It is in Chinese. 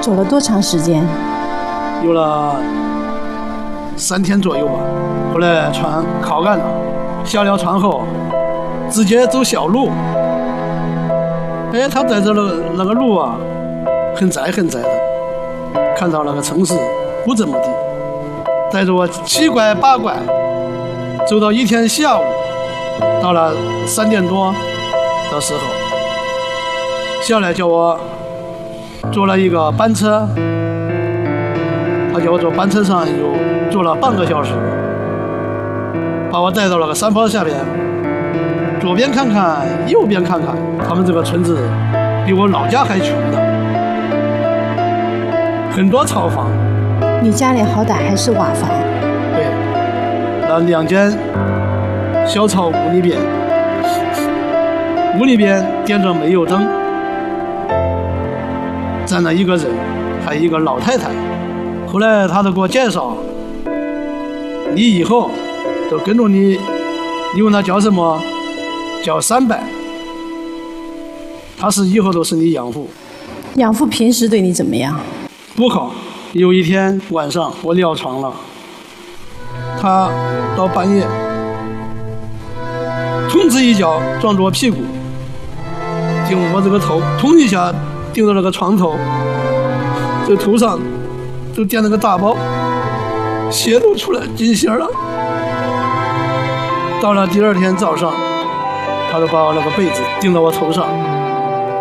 走了多长时间？ 有了3天左右吧。后来船靠岸了，下了船后直接走小路。他在这那个路啊，很窄很窄的，看到那个城市不怎么地，带着我7拐8拐，走到一天下午，到了3点多的时候，下来叫我坐了一个班车，他叫我坐班车上又坐了半个小时，把我带到了个山坡下边，左边看看右边看看，他们这个村子比我老家还穷的，很多草房。 你家里好歹还是瓦房。 对，那2间小草屋里边，屋里边点着煤油灯，站了一个人，还有一个老太太。后来他都给我介绍，你以后都跟着你问他叫什么，叫300，他是以后都是你养父。 养父平时对你怎么样？ 不好。有一天晚上我尿床了，他到半夜通知一脚撞着我屁股，顶我这个头，通一下顶到那个床头，这头上就垫了个大包，血都出来进血了。到了第2天早上，他就把我那个被子顶到我头上。